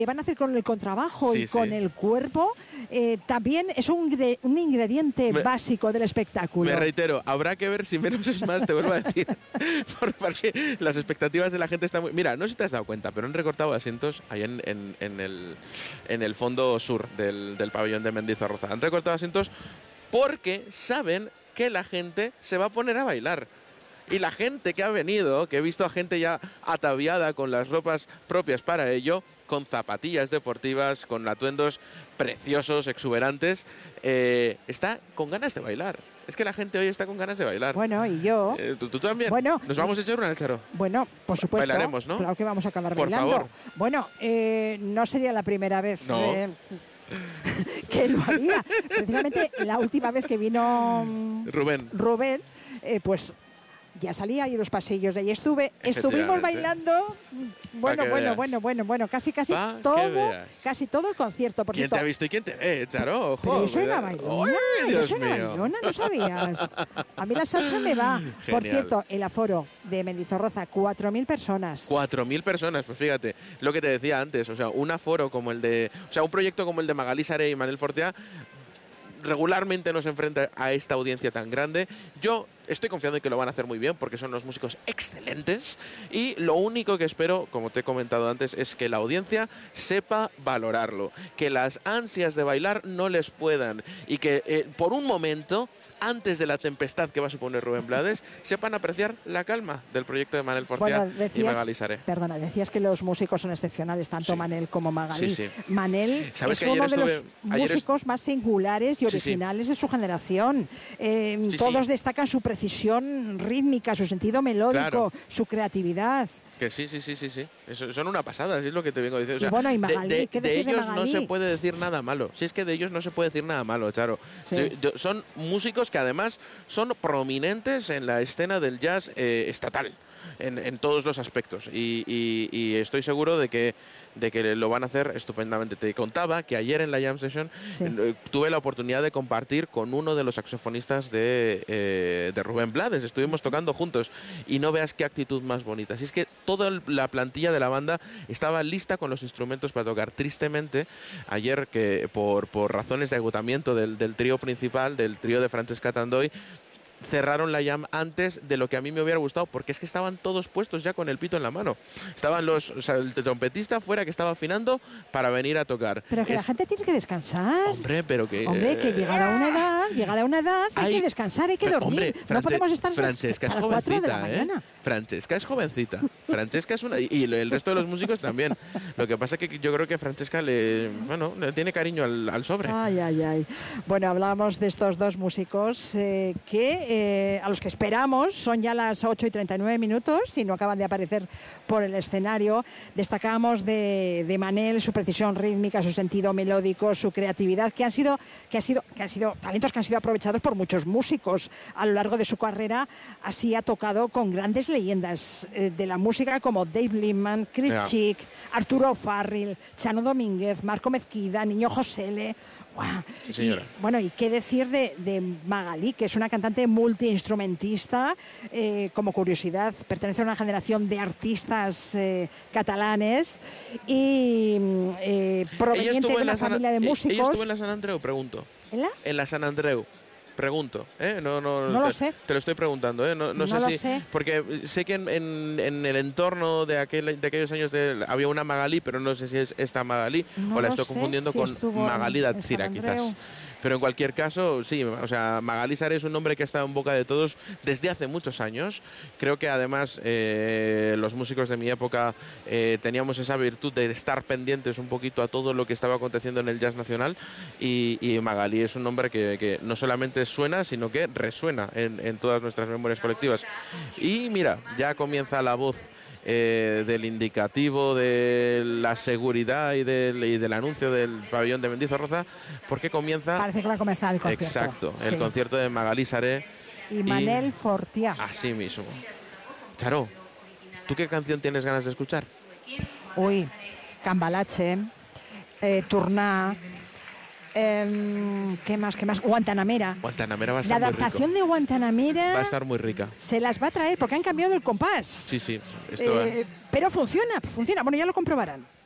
van a hacer con el contrabajo Sí, y con sí. el cuerpo, también es un ingrediente básico del espectáculo. Me reitero, habrá que ver si menos es más, te vuelvo a decir. Porque las expectativas de la gente están muy... Mira, no sé si te has dado cuenta, pero han recortado asientos ahí en el fondo sur del pabellón de Mendizorroza. Han recortado asientos porque saben que la gente se va a poner a bailar. Y la gente que ha venido, que he visto a gente ya ataviada con las ropas propias para ello, con zapatillas deportivas, con atuendos preciosos, exuberantes, está con ganas de bailar. Es que la gente hoy está con ganas de bailar. Bueno, y yo... ¿Tú también? Bueno, ¿Nos vamos a echar una, Charo? Bueno, por supuesto. Bailaremos, ¿no? Claro que vamos a acabar Por bailando. favor. Bueno, no sería la primera vez... No. Que lo haría. Precisamente la última vez que vino Rubén, pues ya salía ahí los pasillos de allí estuvimos bailando, bueno, casi todo el concierto. Por ¿Quién cierto, te ha visto y quién te ve, Charo? Ojo, pero yo soy una bailona, ¿no sabías? A mí la salsa me va. Genial. Por cierto, el aforo de Mendizorroza, 4.000 personas. 4.000 personas, pues fíjate, lo que te decía antes, o sea, un aforo como el de, o sea, un proyecto como el de Magalí Saré y Manel Fortea regularmente no se enfrenta a esta audiencia tan grande. Yo estoy confiando en que lo van a hacer muy bien porque son unos músicos excelentes y lo único que espero, como te he comentado antes, es que la audiencia sepa valorarlo, que las ansias de bailar no les puedan y que por un momento, antes de la tempestad que va a suponer Rubén Blades, sepan apreciar la calma del proyecto de Manel Fortea y Magalí Saré. Perdona, decías que los músicos son excepcionales, tanto Manel como Magalí. Sí. Manel es uno de los músicos más singulares y originales de su generación. Todos destacan su precisión rítmica, su sentido melódico, su creatividad. Que sí. Eso, son una pasada, es lo que te vengo a decir. O sea, y bueno, y Magalí, de ellos no se puede decir nada malo. Si es que de ellos no se puede decir nada malo, Charo. Sí. Son músicos que además son prominentes en la escena del jazz estatal. En todos los aspectos y estoy seguro de que lo van a hacer estupendamente. Te contaba que ayer en la Jam Session tuve la oportunidad de compartir con uno de los saxofonistas de Rubén Blades. Estuvimos tocando juntos y no veas qué actitud más bonita. Así es que toda la plantilla de la banda estaba lista con los instrumentos para tocar. Tristemente, ayer que por razones de agotamiento del trío principal, del trío de Francesca Tandoy, cerraron la jam antes de lo que a mí me hubiera gustado, porque es que estaban todos puestos ya con el pito en la mano. Estaban el trompetista fuera que estaba afinando para venir a tocar. Pero que la gente tiene que descansar. Hombre, que llegada a una edad hay que descansar, hay que dormir. No podemos estar Francesca es jovencita, Francesca es jovencita. Francesca es una... Y el resto de los músicos también. Lo que pasa es que yo creo que Francesca le tiene cariño al sobre. Ay. Bueno, hablábamos de estos dos músicos a los que esperamos. Son ya las 8:39 y no acaban de aparecer por el escenario. Destacamos de Manel su precisión rítmica, su sentido melódico, su creatividad, que han sido talentos que han sido aprovechados por muchos músicos a lo largo de su carrera. Así ha tocado con grandes leyendas de la música como Dave Liebman, Chris Chick, Arturo Farril, Chano Domínguez, Marco Mezquida, Niño Josele. Wow. Sí, señora. Y qué decir de Magalí, que es una cantante multiinstrumentista. Como curiosidad, pertenece a una generación de artistas catalanes y proveniente de una familia de músicos. ¿Ella estuvo en la San Andreu? Pregunto. ¿En la San Andreu? Pregunto, no lo sé. Te lo estoy preguntando, no sé si... Porque sé que en el entorno de aquellos años había una Magalí, pero no sé si es esta Magalí o la estoy confundiendo con Magalí Datzira, quizás. Pero en cualquier caso, sí, o sea, Magalí Saré es un nombre que ha estado en boca de todos desde hace muchos años. Creo que además los músicos de mi época teníamos esa virtud de estar pendientes un poquito a todo lo que estaba aconteciendo en el jazz nacional y Magalí es un nombre que no solamente suena, sino que resuena en todas nuestras memorias colectivas. Y mira, ya comienza la voz del indicativo de la seguridad y del anuncio del pabellón de Mendizorroza, porque comienza... Parece que va a comenzar el concierto. Exacto, el concierto de Magalí Saré y Manel Fortea. Así mismo. Charo, ¿tú qué canción tienes ganas de escuchar? Uy, Cambalache, Turná... ¿Qué más? Guantanamera Va a estar la muy adaptación de Guantanamera va a estar muy rica. Se las va a traer porque han cambiado el compás. Sí, pero funciona. Bueno, ya lo comprobarán.